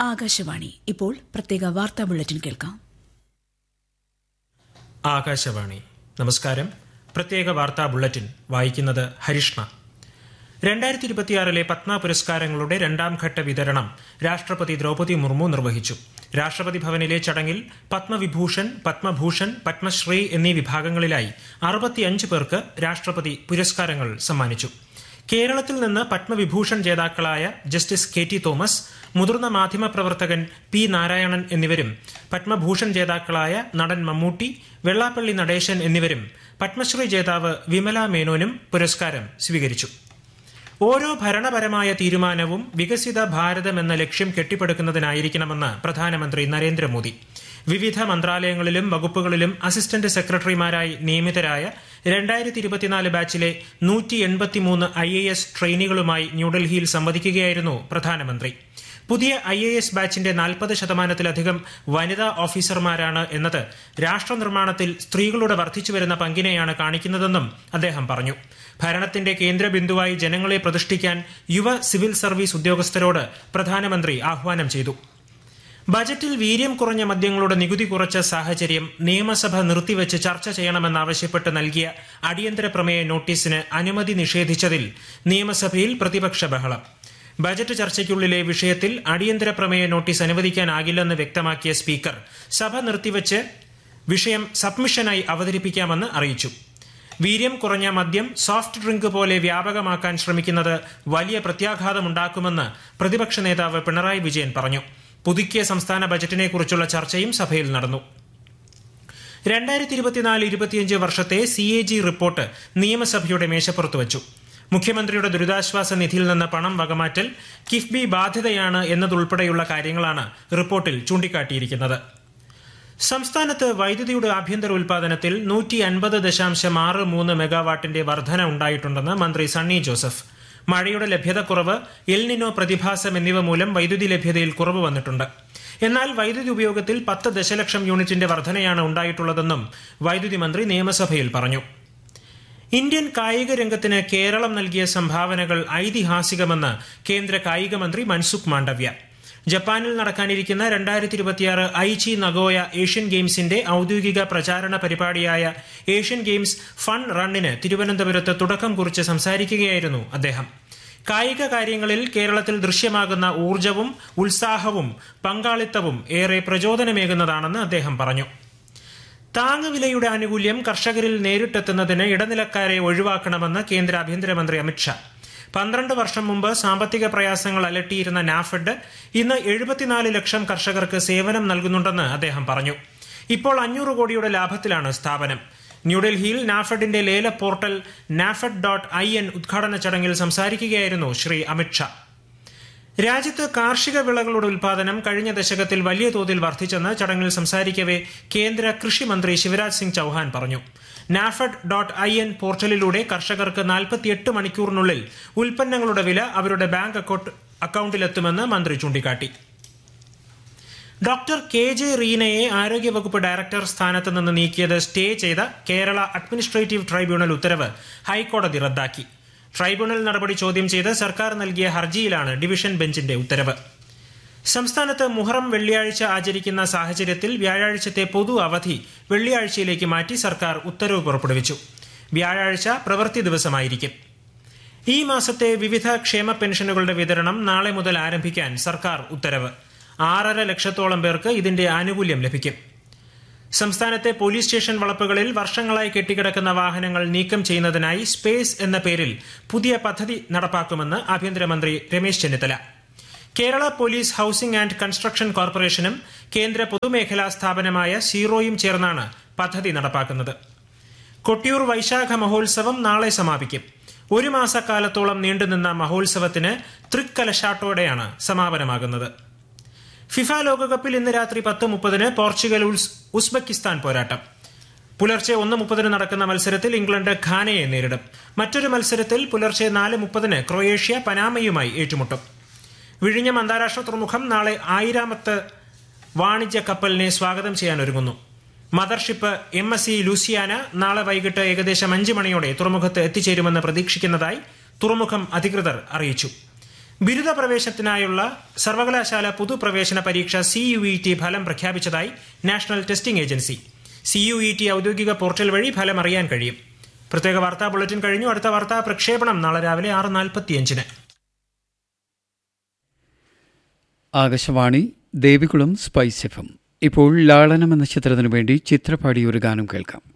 ആകാശവാണി. ഇപ്പോൾ പ്രത്യേക വാർത്താ ബുള്ളറ്റിൻ കേൾക്കാം. ആകാശവാണി. നമസ്കാരം. പ്രത്യേക വാർത്താ ബുള്ളറ്റിൻ വായിക്കുന്നത് ഹരിഷ്ണ. 2026 പത്മ പുരസ്കാരങ്ങളുടെ രണ്ടാം ഘട്ട വിതരണം രാഷ്ട്രപതി ദ്രൌപദി മുർമു നിർവഹിച്ചു. രാഷ്ട്രപതി ഭവനിലെ ചടങ്ങിൽ പത്മവിഭൂഷൺ, പത്മഭൂഷൺ, പത്മശ്രീ എന്നീ വിഭാഗങ്ങളിലായി 65 പേർക്ക് രാഷ്ട്രപതി പുരസ്കാരങ്ങൾ സമ്മാനിച്ചു. കേരളത്തിൽ നിന്ന് പത്മവിഭൂഷൺ ജേതാക്കളായ ജസ്റ്റിസ് കെ ടി തോമസ്, മുതിർന്ന മാധ്യമപ്രവർത്തകൻ പി നാരായണൻ എന്നിവരും പത്മഭൂഷൺ ജേതാക്കളായ നടൻ മമ്മൂട്ടി, വെള്ളാപ്പള്ളി നടേശൻ എന്നിവരും പത്മശ്രീ ജേതാവ് വിമല മേനോനും പുരസ്കാരം സ്വീകരിച്ചു. ഓരോ ഭരണപരമായ തീരുമാനവും വികസിത ഭാരതം എന്ന ലക്ഷ്യം കെട്ടിപ്പടുക്കുന്നതിനായിരിക്കണമെന്ന് പ്രധാനമന്ത്രി നരേന്ദ്രമോദി. വിവിധ മന്ത്രാലയങ്ങളിലും വകുപ്പുകളിലും അസിസ്റ്റന്റ് സെക്രട്ടറിമാരായി നിയമിതരായ 2024 ബാച്ചിലെ 183 IAS ട്രെയിനികളുമായി ന്യൂഡൽഹിയിൽ സംവദിക്കുകയായിരുന്നു പ്രധാനമന്ത്രി. പുതിയ IAS ബാച്ചിന്റെ 40%-ലധികം വനിതാ ഓഫീസർമാരാണ് എന്നത് രാഷ്ട്രനിർമ്മാണത്തിൽ സ്ത്രീകളുടെ വർദ്ധിച്ചുവരുന്ന പങ്കിനെയാണ് കാണിക്കുന്നതെന്നും അദ്ദേഹം പറഞ്ഞു. ഭരണത്തിന്റെ കേന്ദ്രബിന്ദുവായി ജനങ്ങളെ പ്രതിഷ്ഠിക്കാൻ യുവ സിവിൽ സർവീസ് ഉദ്യോഗസ്ഥരോട് പ്രധാനമന്ത്രി ആഹ്വാനം ചെയ്തു. ബജറ്റിൽ വീര്യം കുറഞ്ഞ മദ്യങ്ങളുടെ നികുതി കുറച്ച സാഹചര്യം നിയമസഭ നിർത്തിവെച്ച് ചർച്ച ചെയ്യണമെന്നാവശ്യപ്പെട്ട് നൽകിയ അടിയന്തര പ്രമേയ നോട്ടീസിന് അനുമതി നിഷേധിച്ചതിൽ നിയമസഭയിൽ പ്രതിപക്ഷ ബഹളം. ബജറ്റ് ചർച്ചയ്ക്കുള്ളിലെ വിഷയത്തിൽ അടിയന്തര പ്രമേയ നോട്ടീസ് അനുവദിക്കാനാകില്ലെന്ന് വ്യക്തമാക്കിയ സ്പീക്കർ സഭ നിർത്തിവെച്ച് വിഷയം സബ്മിഷനായി അവതരിപ്പിക്കാമെന്ന് അറിയിച്ചു. വീര്യം കുറഞ്ഞ മദ്യം സോഫ്റ്റ് ഡ്രിങ്ക് പോലെ വ്യാപകമാക്കാൻ ശ്രമിക്കുന്നത് വലിയ പ്രത്യാഘാതമുണ്ടാക്കുമെന്ന് പ്രതിപക്ഷ നേതാവ് പിണറായി വിജയൻ പറഞ്ഞു. പുതുക്കിയ സംസ്ഥാന ബജറ്റിനെക്കുറിച്ചുള്ള ചർച്ചയും സഭയിൽ നടന്നു. 2024-25 വർഷത്തെ CAG റിപ്പോർട്ട് നിയമസഭയുടെ മേശപ്പുറത്ത് വച്ചു. മുഖ്യമന്ത്രിയുടെ ദുരിതാശ്വാസ നിധിയിൽ നിന്ന് പണം വകമാറ്റൽ കിഫ്ബി ബാധ്യതയാണ് എന്നതുൾപ്പെടെയുള്ള കാര്യങ്ങളാണ് റിപ്പോർട്ടിൽ ചൂണ്ടിക്കാട്ടിയിരിക്കുന്നത്. സംസ്ഥാനത്ത് വൈദ്യുതിയുടെ ആഭ്യന്തര ഉൽപാദനത്തിൽ 150.63 മെഗാവാട്ടിന്റെ വർധന ഉണ്ടായിട്ടുണ്ടെന്ന് മന്ത്രി സണ്ണി ജോസഫ്. മഴയുടെ ലഭ്യതക്കുറവ്, എൽനിനോ പ്രതിഭാസം എന്നിവ മൂലം വൈദ്യുതി ലഭ്യതയിൽ കുറവ് വന്നിട്ടുണ്ട്. എന്നാൽ വൈദ്യുതി ഉപയോഗത്തിൽ 10 ദശലക്ഷം യൂണിറ്റിന്റെ വർധനയാണ് ഉണ്ടായിട്ടുള്ളതെന്നും വൈദ്യുതി മന്ത്രി നിയമസഭയിൽ പറഞ്ഞു. ഇന്ത്യൻ കായിക രംഗത്തിന് കേരളം നൽകിയ സംഭാവനകൾ ഐതിഹാസികമെന്ന് കേന്ദ്ര കായിക മന്ത്രി മൻസുഖ് മാണ്ഡവ്യ. ജപ്പാനിൽ നടക്കാനിരിക്കുന്ന 2026 ഐച്ചി നഗോയ ഏഷ്യൻ ഗെയിംസിന്റെ ഔദ്യോഗിക പ്രചാരണ പരിപാടിയായ ഏഷ്യൻ ഗെയിംസ് ഫൺ റണ്ണിന് തിരുവനന്തപുരത്ത് തുടക്കം കുറിച്ച് സംസാരിക്കുകയായിരുന്നു അദ്ദേഹം. കായിക കാര്യങ്ങളിൽ കേരളത്തിൽ ദൃശ്യമാകുന്ന ഊർജവും ഉത്സാഹവും പങ്കാളിത്തവും ഏറെ പ്രചോദനമേകുന്നതാണെന്ന് അദ്ദേഹം പറഞ്ഞു. താങ്ങുവിലയുടെ ആനുകൂല്യം കർഷകരിൽ നേരിട്ടെത്തുന്നതിന് ഇടനിലക്കാരെ ഒഴിവാക്കണമെന്ന് കേന്ദ്ര ആഭ്യന്തരമന്ത്രി അമിത്ഷാ. 12 വർഷം മുമ്പ് സാമ്പത്തിക പ്രയാസങ്ങൾ അലട്ടിയിരുന്ന നാഫെഡ് ഇന്ന് 74 ലക്ഷം കർഷകർക്ക് സേവനം നൽകുന്നുണ്ടെന്ന് അദ്ദേഹം പറഞ്ഞു. ഇപ്പോൾ 500 കോടിയുടെ ലാഭത്തിലാണ് സ്ഥാപനം. ന്യൂഡൽഹിയിൽ നാഫെഡിന്റെ ലേല പോർട്ടൽ nafed.in ഉദ്ഘാടന ചടങ്ങിൽ സംസാരിക്കുകയായിരുന്നു ശ്രീ അമിത്ഷാ. രാജ്യത്ത് കാർഷിക വിളകളുടെ ഉൽപാദനം കഴിഞ്ഞ ദശകത്തിൽ വലിയ തോതിൽ വർദ്ധിച്ചെന്ന് ചടങ്ങിൽ സംസാരിക്കവെ കേന്ദ്ര കൃഷി മന്ത്രി ശിവരാജ് സിംഗ് ചൌഹാൻ പറഞ്ഞു. nafed.in പോർട്ടലിലൂടെ കർഷകർക്ക് 48 മണിക്കൂറിനുള്ളിൽ ഉൽപ്പന്നങ്ങളുടെ വില അവരുടെ ബാങ്ക് അക്കൌണ്ടിലെത്തുമെന്ന് മന്ത്രി ചൂണ്ടിക്കാട്ടി. ഡോക്ടർ KJ റീനയെ ആരോഗ്യവകുപ്പ് ഡയറക്ടർ സ്ഥാനത്ത് നിന്ന് നീക്കിയത് സ്റ്റേ ചെയ്ത കേരള അഡ്മിനിസ്ട്രേറ്റീവ് ട്രൈബ്യൂണൽ ഉത്തരവ് ഹൈക്കോടതി റദ്ദാക്കി. ട്രൈബ്യൂണൽ നടപടി ചോദ്യം ചെയ്ത് സർക്കാർ നൽകിയ ഹർജിയിലാണ് ഡിവിഷൻ ബെഞ്ചിന്റെ ഉത്തരവ്. സംസ്ഥാനത്ത് മുഹറം വെള്ളിയാഴ്ച ആചരിക്കുന്ന സാഹചര്യത്തിൽ വ്യാഴാഴ്ചത്തെ പൊതു അവധി വെള്ളിയാഴ്ചയിലേക്ക് മാറ്റി സർക്കാർ ഉത്തരവ് പുറപ്പെടുവിച്ചു. വ്യാഴാഴ്ച പ്രവൃത്തി ദിവസമായിരിക്കും. ഈ മാസത്തെ വിവിധ ക്ഷേമ പെൻഷനുകളുടെ വിതരണം നാളെ മുതൽ ആരംഭിക്കാൻ സർക്കാർ ഉത്തരവ്. 6.5 ലക്ഷത്തോളം പേർക്ക് ഇതിന്റെ ആനുകൂല്യം ലഭിക്കും. സംസ്ഥാനത്തെ പോലീസ് സ്റ്റേഷൻ വളപ്പുകളിൽ വർഷങ്ങളായി കെട്ടിക്കിടക്കുന്ന വാഹനങ്ങൾ നീക്കം ചെയ്യുന്നതിനായി സ്പേസ് എന്ന പേരിൽ പുതിയ പദ്ധതി നടപ്പാക്കുമെന്ന് ആഭ്യന്തരമന്ത്രി Ramesh Chennithala. Kerala police housing and construction കോർപ്പറേഷനും കേന്ദ്ര പൊതുമേഖലാ സ്ഥാപനമായ സീറോയും ചേർന്നാണ് പദ്ധതി നടപ്പാക്കുന്നത്. കൊട്ടിയൂർ വൈശാഖ മഹോത്സവം നാളെ സമാപിക്കും. 1 മാസക്കാലത്തോളം നീണ്ടുനിന്ന മഹോത്സവത്തിന് തൃക്കലശാട്ടോടെയാണ് സമാപനമാകുന്നത്. ഫിഫ ലോകകപ്പിൽ ഇന്ന് രാത്രി 10:30 പോർച്ചുഗൽ ഉസ്ബെക്കിസ്ഥാൻ പോരാട്ടം. പുലർച്ചെ 1:30 നടക്കുന്ന മത്സരത്തിൽ ഇംഗ്ലണ്ട് ഘാനയെ നേരിടും. മറ്റൊരു മത്സരത്തിൽ പുലർച്ചെ 4:30 ക്രൊയേഷ്യ പനാമയുമായി ഏറ്റുമുട്ടും. വിഴിഞ്ഞം അന്താരാഷ്ട്ര തുറമുഖം നാളെ 1000ാമത്തെ വാണിജ്യ കപ്പലിനെ സ്വാഗതം ചെയ്യാനൊരുങ്ങുന്നു. മദർഷിപ്പ് MSC ലൂസിയാന നാളെ വൈകിട്ട് ഏകദേശം 5 മണിയോടെ തുറമുഖത്ത് എത്തിച്ചേരുമെന്ന് പ്രതീക്ഷിക്കുന്നതായി തുറമുഖം അധികൃതർ അറിയിച്ചു. ബിരുദ പ്രവേശനത്തിനായുള്ള സർവകലാശാല പൊതുപ്രവേശന പരീക്ഷ CUET ഫലം പ്രഖ്യാപിച്ചതായി നാഷണൽ ടെസ്റ്റിംഗ് ഏജൻസി. CUET ഔദ്യോഗിക പോർട്ടൽ വഴി ഫലം അറിയാൻ കഴിയും. പ്രത്യേക വാർത്താ ബുള്ളറ്റിൻ കഴിഞ്ഞു. അടുത്ത വാർത്താ പ്രക്ഷേപണം നാളെ രാവിലെ 6:45. Akashvani Devikulam spice FM. ഇപ്പോൾ ലാളനം എന്ന ചിത്രത്തിനു വേണ്ടി ചിത്രപാടിയൊരു ഗാനം കേൾക്കാം.